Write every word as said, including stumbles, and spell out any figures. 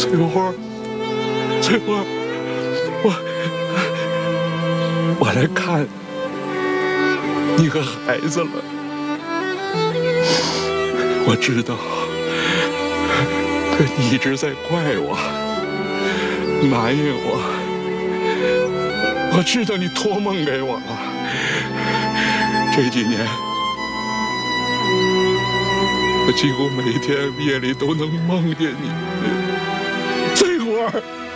翠花，翠花，我我来看你和孩子了。我知道，可你一直在怪我，埋怨我。我知道你托梦给我了。这几年，我几乎每天夜里都能梦见你，翠花。